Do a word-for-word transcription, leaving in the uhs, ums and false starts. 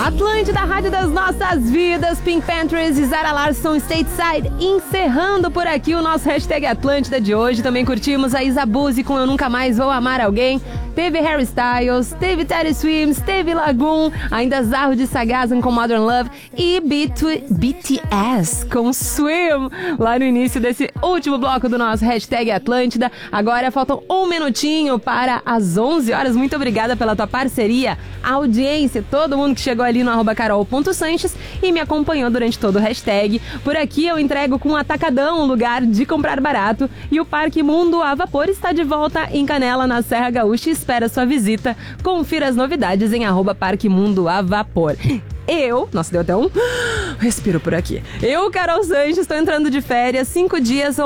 Atlântida, rádio das nossas vidas, Pink Panthers e Zara Larsson, Stateside, encerrando por aqui o nosso hashtag Atlântida de hoje. Também curtimos a Isa Buzzi com Eu Nunca Mais Vou Amar Alguém, teve Harry Styles, teve Teddy Swims, teve Lagoon, ainda Zarro de Sagazan com Modern Love e B T S com Swim, lá no início desse último bloco do nosso hashtag Atlântida. Agora faltam um minutinho para as onze horas. Muito obrigada pela tua parceria, audiência, todo mundo que chegou ali no arroba carol.sanches e me acompanhou durante todo o hashtag. Por aqui eu entrego com um Atacadão, um lugar de comprar barato, e o Parque Mundo a Vapor está de volta em Canela, na Serra Gaúcha, e espera sua visita. Confira as novidades em arroba Parque Mundo a Vapor. Eu, nossa, deu até um respiro por aqui. Eu, Carol Sanches, estou entrando de férias, cinco dias